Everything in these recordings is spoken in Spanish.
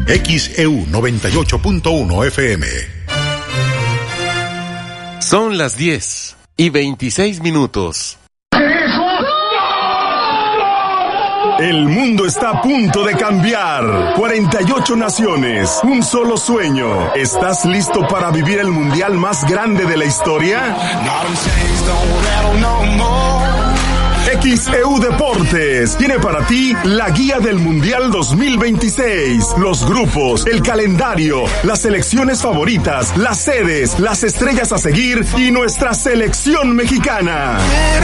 XEU 98.1 FM. Son las 10:26. El mundo está a punto de cambiar. 48 naciones, un solo sueño. ¿Estás listo para vivir el mundial más grande de la historia? XEU Deportes tiene para ti la guía del Mundial 2026, los grupos, el calendario, las selecciones favoritas, las sedes, las estrellas a seguir y nuestra selección mexicana.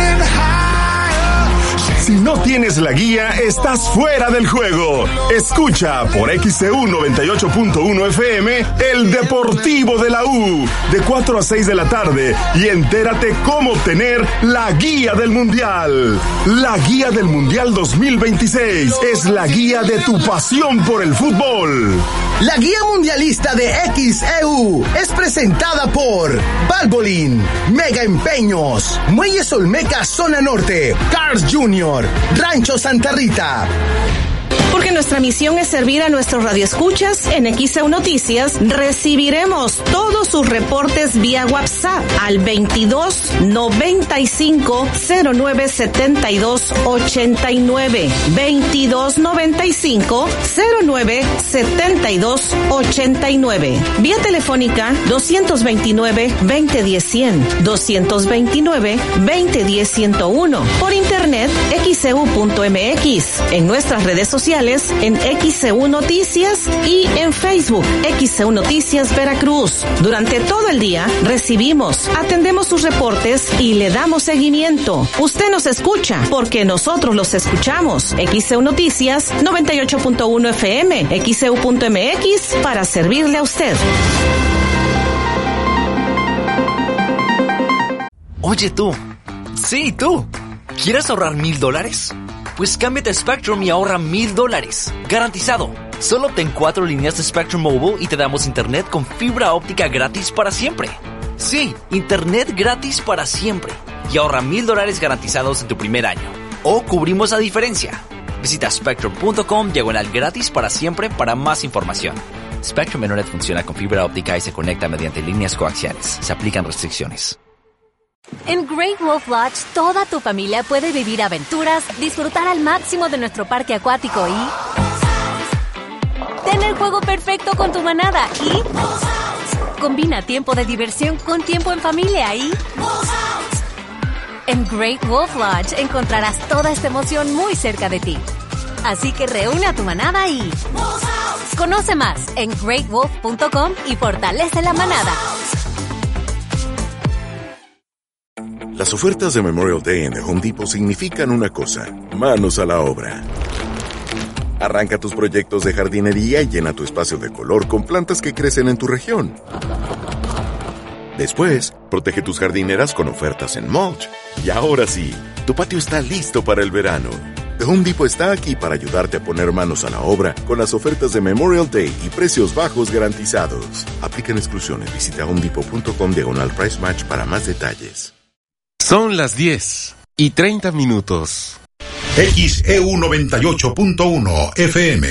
Si no tienes la guía, estás fuera del juego. Escucha por XEU 98.1 FM el Deportivo de la U de 4 a 6 de la tarde y entérate cómo obtener la guía del Mundial. La guía del Mundial 2026 es la guía de tu pasión por el fútbol. La guía mundialista de XEU es presentada por Valvoline, Mega Empeños, Muelles Olmeca Zona Norte, Cars Jr., Rancho Santa Rita. Porque nuestra misión es servir a nuestros radioescuchas. En XEU Noticias recibiremos todos sus reportes vía WhatsApp al 22 95 09 72 89 22 95 09 72 89. Vía telefónica 229 2010 100 229 2010 101. Por internet xeu.mx. En nuestras redes sociales en XEU Noticias y en Facebook XEU Noticias Veracruz. Durante todo el día recibimos, atendemos sus reportes y le damos seguimiento. Usted nos escucha porque nosotros los escuchamos. XEU Noticias 98.1 FM, XEU.mx para servirle a usted. Oye tú, sí tú, ¿quieres ahorrar $1,000? Pues cámbiate a Spectrum y ahorra $1,000. Garantizado. Solo obtén 4 líneas de Spectrum Mobile y te damos internet con fibra óptica gratis para siempre. Sí, internet gratis para siempre. Y ahorra $1,000 garantizados en tu primer año. O cubrimos la diferencia. Visita spectrum.com/gratis para siempre para más información. Spectrum Internet funciona con fibra óptica y se conecta mediante líneas coaxiales. Se aplican restricciones. En Great Wolf Lodge, toda tu familia puede vivir aventuras, disfrutar al máximo de nuestro parque acuático y tener el juego perfecto con tu manada y combina tiempo de diversión con tiempo en familia y en Great Wolf Lodge encontrarás toda esta emoción muy cerca de ti. Así que reúne a tu manada y conoce más en greatwolf.com y fortalece la manada. Las ofertas de Memorial Day en The Home Depot significan una cosa: manos a la obra. Arranca tus proyectos de jardinería y llena tu espacio de color con plantas que crecen en tu región. Después, protege tus jardineras con ofertas en mulch. Y ahora sí, tu patio está listo para el verano. The Home Depot está aquí para ayudarte a poner manos a la obra con las ofertas de Memorial Day y precios bajos garantizados. Aplican exclusiones. Visita homedepot.com/price match para más detalles. Son las 10:30. XEU 98.1 FM.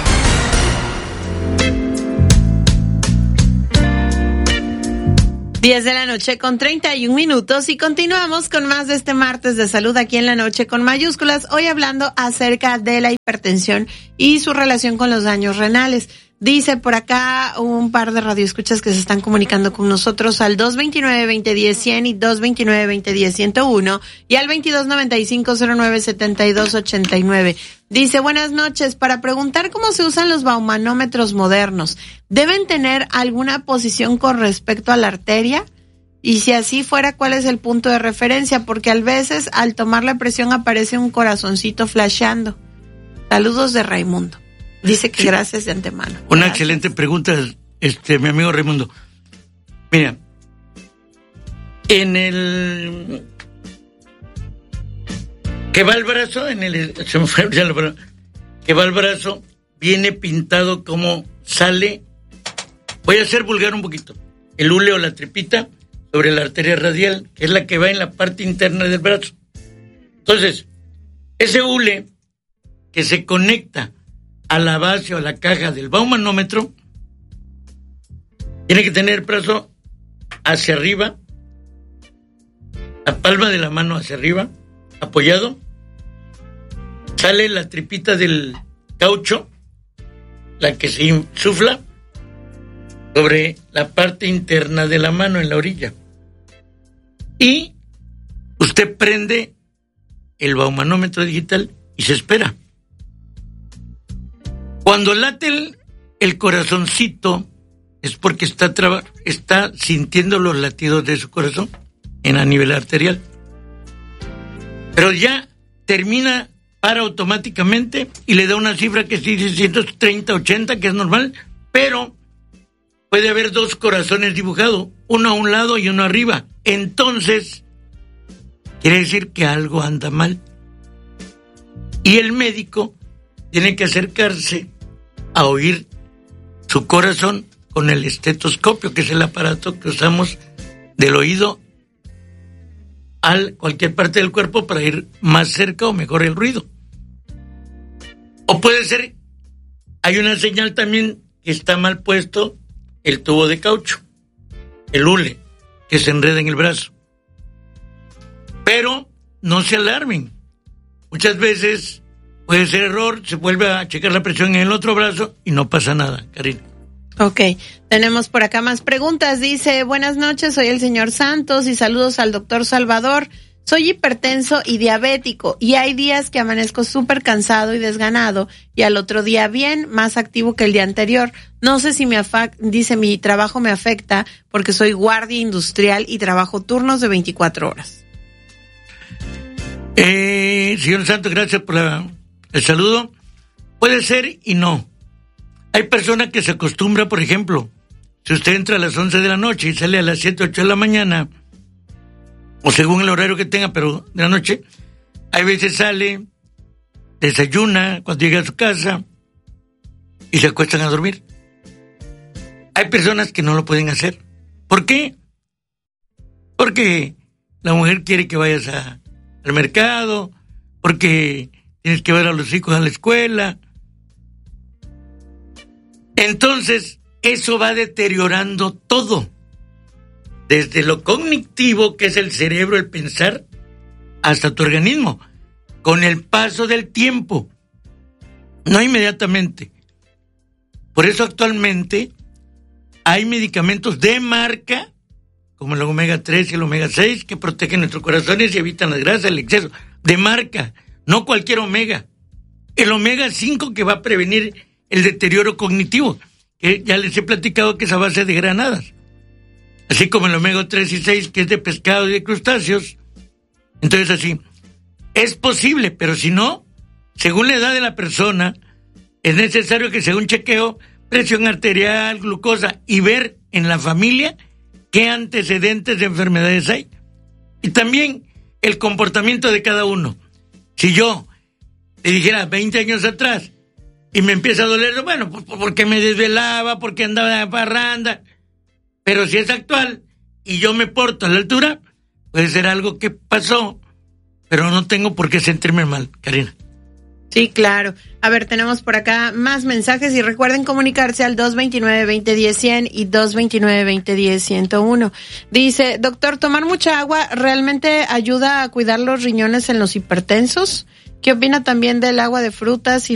Diez de la noche con 31 minutos y continuamos con más de este martes de salud aquí en La Noche con mayúsculas. Hoy hablando acerca de la hipertensión y su relación con los daños renales. Dice por acá un par de radioescuchas que se están comunicando con nosotros al 229-2010-100 y 229-2010-101 y al 2295-097289. Dice, buenas noches, para preguntar cómo se usan los baumanómetros modernos, ¿deben tener alguna posición con respecto a la arteria? Y si así fuera, ¿cuál es el punto de referencia? Porque a veces al tomar la presión aparece un corazoncito flasheando. Saludos de Raimundo. Dice que gracias de antemano. Una gracias. Excelente pregunta, mi amigo Raimundo. Mira, en el que va el brazo, que va el brazo, viene pintado como sale. Voy a hacer vulgar un poquito. El hule o la tripita sobre la arteria radial, que es la que va en la parte interna del brazo. Entonces, ese hule que se conecta a la base o a la caja del baumanómetro, tiene que tener el brazo hacia arriba, la palma de la mano hacia arriba, apoyado. Sale la tripita del caucho, la que se insufla sobre la parte interna de la mano en la orilla. Y usted prende el baumanómetro digital y se espera. Cuando late el corazoncito es porque está sintiendo los latidos de su corazón a nivel arterial. Pero ya termina, para automáticamente y le da una cifra que dice 130, 80, que es normal, pero puede haber dos corazones dibujados, uno a un lado y uno arriba. Entonces, quiere decir que algo anda mal. Y el médico tiene que acercarse a oír su corazón con el estetoscopio, que es el aparato que usamos del oído a cualquier parte del cuerpo para ir más cerca o mejor el ruido. O puede ser, hay una señal también que está mal puesto el tubo de caucho, el hule, que se enreda en el brazo. Pero no se alarmen. Muchas veces puede ser error, se vuelve a checar la presión en el otro brazo y no pasa nada, Karina. Ok, tenemos por acá más preguntas. Dice, buenas noches, soy el señor Santos y saludos al doctor Salvador. Soy hipertenso y diabético y hay días que amanezco súper cansado y desganado y al otro día bien, más activo que el día anterior. No sé si mi trabajo me afecta porque soy guardia industrial y trabajo turnos de 24 horas. Señor Santos, gracias por el saludo. Puede ser y no. Hay personas que se acostumbran, por ejemplo, si usted entra a las 11 de la noche y sale a las 7, 8 de la mañana, o según el horario que tenga, pero de la noche, hay veces sale, desayuna cuando llega a su casa y se acuestan a dormir. Hay personas que no lo pueden hacer. ¿Por qué? Porque la mujer quiere que vayas al mercado, porque tienes que ver a los hijos a la escuela. Entonces, eso va deteriorando todo. Desde lo cognitivo, que es el cerebro, el pensar, hasta tu organismo, con el paso del tiempo, no inmediatamente. Por eso actualmente hay medicamentos de marca, como el omega 3 y el omega 6, que protegen nuestros corazones y evitan las grasas, el exceso, de marca, no cualquier omega. El omega 5 que va a prevenir el deterioro cognitivo, que ya les he platicado que es a base de granadas. Así como el omega 3 y 6, que es de pescado y de crustáceos. Entonces así, es posible, pero si no, según la edad de la persona, es necesario que se haga un chequeo, presión arterial, glucosa, y ver en la familia qué antecedentes de enfermedades hay. Y también el comportamiento de cada uno. Si yo le dijera 20 años atrás y me empieza a doler, bueno, pues porque me desvelaba, porque andaba de parranda. Pero si es actual y yo me porto a la altura, puede ser algo que pasó, pero no tengo por qué sentirme mal, Karina. Sí, claro. A ver, tenemos por acá más mensajes y recuerden comunicarse al 229-2010-100 y 229-2010-101. Dice, doctor, ¿tomar mucha agua realmente ayuda a cuidar los riñones en los hipertensos? ¿Qué opina también del agua de frutas y